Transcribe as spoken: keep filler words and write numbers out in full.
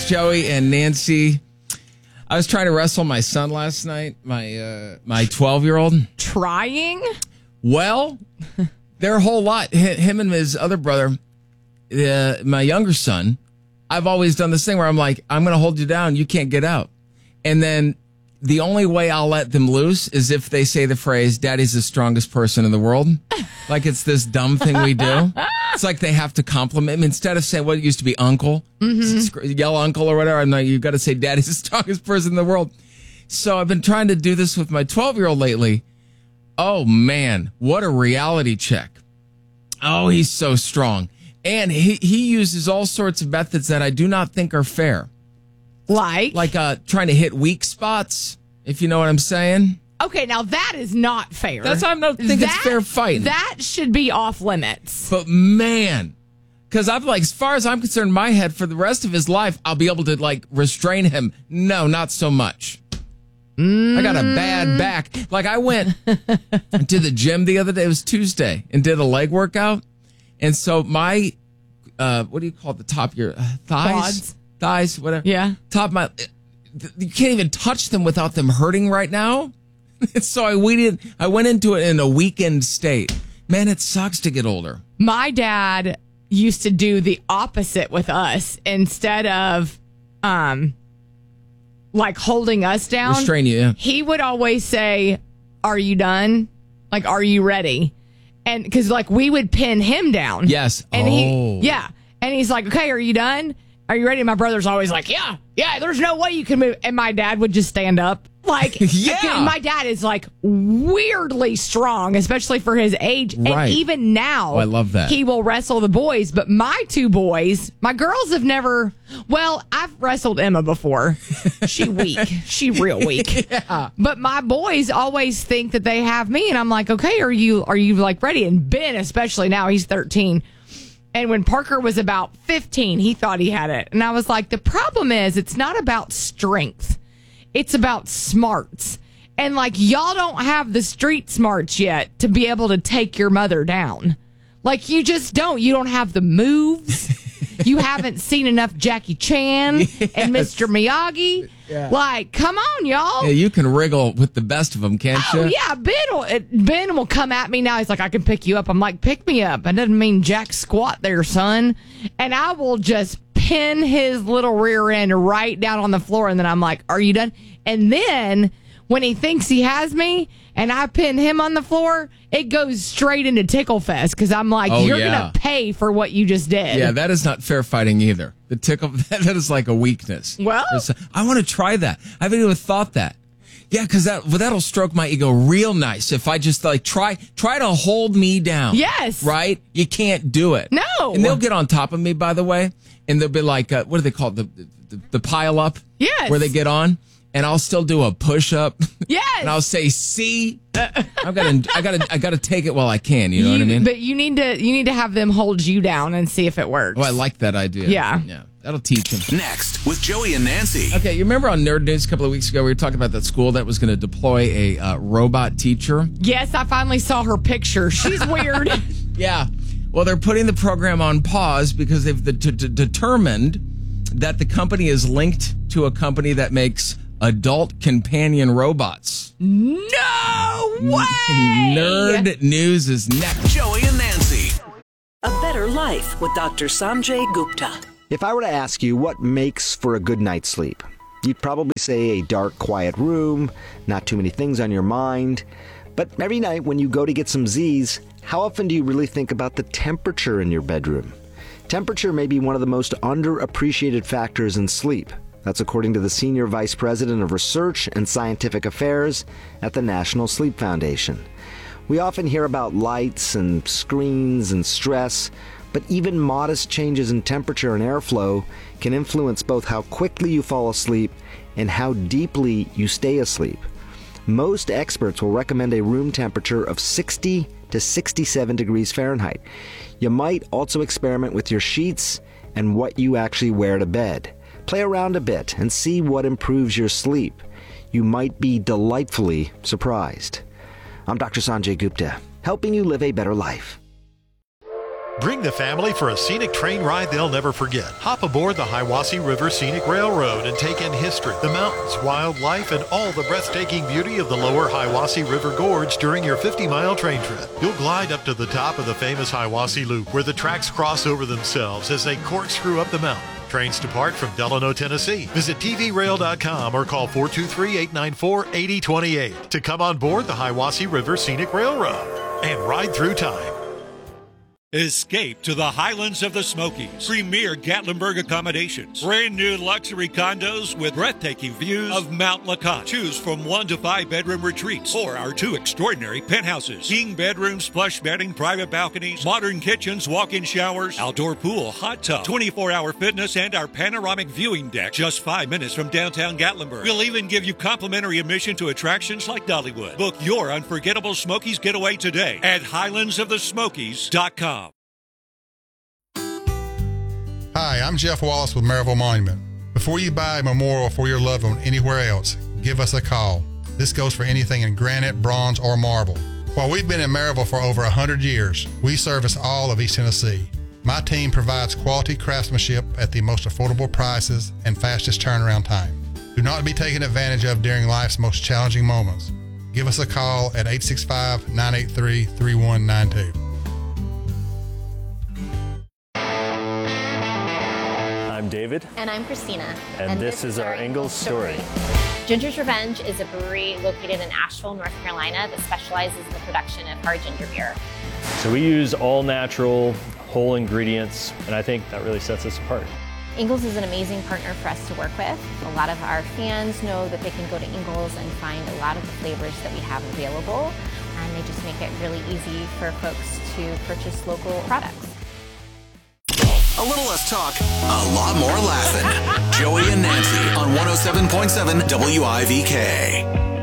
Joey and Nancy. I was trying to wrestle my son last night, my uh, my twelve-year-old. Trying? Well, their whole lot, him and his other brother, uh, my younger son, I've always done this thing where I'm like, I'm going to hold you down. You can't get out. And then the only way I'll let them loose is if they say the phrase, Daddy's the strongest person in the world. Like it's this dumb thing we do. It's like they have to compliment me. Instead of saying what used to be uncle, mm-hmm. yell uncle or whatever, I'm like, you've got to say Daddy's the strongest person in the world. So I've been trying to do this with my twelve-year-old lately. Oh, man, what a reality check. Oh, he's so strong. And he, he uses all sorts of methods that I do not think are fair. Like? Like uh, trying to hit weak spots, if you know what I'm saying. Okay, now that is not fair. That's why I don't think that, it's fair fighting. That should be off limits. But man, because I'm like, as far as I'm concerned, my head for the rest of his life, I'll be able to like restrain him. No, not so much. Mm. I got a bad back. Like I went to the gym the other day. It was Tuesday and did a leg workout. And so my, uh, what do you call it? The top of your uh, thighs? Quads. Thighs, whatever. Yeah. Top of my, you can't even touch them without them hurting right now. So I waited, I went into it in a weakened state. Man, it sucks to get older. My dad used to do the opposite with us. Instead of, um, like holding us down. Restrain you, yeah. He would always say, are you done? Like, are you ready? And because like we would pin him down. Yes. And oh. he, yeah. And he's like, okay, are you done? Are you ready? And my brother's always like, yeah, yeah, there's no way you can move. And my dad would just stand up. Like, yeah. Again, my dad is like weirdly strong, especially for his age. Right. And even now, oh, I love that. He will wrestle the boys. But my two boys, my girls have never, well, I've wrestled Emma before. She weak. She real weak. Yeah. But my boys always think that they have me. And I'm like, okay, are you, are you like ready? And Ben, especially now, he's thirteen. And when Parker was about fifteen, he thought he had it. And I was like, the problem is it's not about strength. It's about smarts. And like, y'all don't have the street smarts yet to be able to take your mother down. Like, you just don't. You don't have the moves. You haven't seen enough Jackie Chan yes. and Mister Miyagi. Yeah. Like, come on, y'all. Yeah, you can wriggle with the best of them, can't oh, you? Yeah, Ben will, Ben will come at me now. He's like, I can pick you up. I'm like, pick me up. That doesn't mean jack squat there, son. And I will just pin his little rear end right down on the floor. And then I'm like, are you done? And then when he thinks he has me and I pin him on the floor, it goes straight into Tickle Fest because I'm like, oh, you're yeah. going to pay for what you just did. Yeah, that is not fair fighting either. The tickle, that is like a weakness. Well, I want to try that. I haven't even thought that. Yeah, because that, well, that'll stroke my ego real nice if I just like try try to hold me down. Yes. Right? You can't do it. No. And they'll get on top of me, by the way, and they'll be like, uh, what do they call it? The, the, the pile up? Yes. Where they get on. And I'll still do a push up. Yes. And I'll say, "See, I've got to, I got to, I got to take it while I can." You know you, what I mean? But you need to, you need to have them hold you down and see if it works. Oh, I like that idea. Yeah, yeah, that'll teach them. Next with Joey and Nancy. Okay, you remember on Nerd News a couple of weeks ago we were talking about that school that was going to deploy a uh, robot teacher. Yes, I finally saw her picture. She's weird. Yeah. Well, they're putting the program on pause because they've de- de- determined that the company is linked to a company that makes adult companion robots. No way! Nerd News is next. Joey and Nancy. A Better Life with Doctor Sanjay Gupta. If I were to ask you what makes for a good night's sleep, you'd probably say a dark, quiet room, not too many things on your mind. But every night when you go to get some Z's, how often do you really think about the temperature in your bedroom? Temperature may be one of the most underappreciated factors in sleep. That's according to the Senior Vice President of Research and Scientific Affairs at the National Sleep Foundation. We often hear about lights and screens and stress, but even modest changes in temperature and airflow can influence both how quickly you fall asleep and how deeply you stay asleep. Most experts will recommend a room temperature of sixty to sixty-seven degrees Fahrenheit. You might also experiment with your sheets and what you actually wear to bed. Play around a bit and see what improves your sleep. You might be delightfully surprised. I'm Doctor Sanjay Gupta, helping you live a better life. Bring the family for a scenic train ride they'll never forget. Hop aboard the Hiwassee River Scenic Railroad and take in history, the mountains, wildlife, and all the breathtaking beauty of the lower Hiwassee River Gorge during your fifty-mile train trip. You'll glide up to the top of the famous Hiwassee Loop, where the tracks cross over themselves as they corkscrew up the mountain. Trains depart from Delano, Tennessee. Visit T V rail dot com or call four two three, eight nine four, eight zero two eight to come on board the Hiwassee River Scenic Railroad and ride through time. Escape to the Highlands of the Smokies. Premier Gatlinburg accommodations. Brand new luxury condos with breathtaking views of Mount Lacan. Choose from one to five bedroom retreats or our two extraordinary penthouses. King bedrooms, plush bedding, private balconies, modern kitchens, walk-in showers, outdoor pool, hot tub, twenty-four hour fitness, and our panoramic viewing deck. Just five minutes from downtown Gatlinburg. We'll even give you complimentary admission to attractions like Dollywood. Book your unforgettable Smokies getaway today at highlands of the smokies dot com. Hi, I'm Jeff Wallace with Maryville Monument. Before you buy a memorial for your loved one anywhere else, give us a call. This goes for anything in granite, bronze, or marble. While we've been in Maryville for over one hundred years, we service all of East Tennessee. My team provides quality craftsmanship at the most affordable prices and fastest turnaround time. Do not be taken advantage of during life's most challenging moments. Give us a call at eight six five, nine eight three, three one nine two. I'm David. And I'm Christina. And, and this, this is our Ingles story. story. Ginger's Revenge is a brewery located in Asheville, North Carolina that specializes in the production of hard ginger beer. So we use all natural, whole ingredients, and I think that really sets us apart. Ingles is an amazing partner for us to work with. A lot of our fans know that they can go to Ingles and find a lot of the flavors that we have available, and they just make it really easy for folks to purchase local products. A little less talk, a lot more laughing. Joey and Nancy on one oh seven point seven W I V K.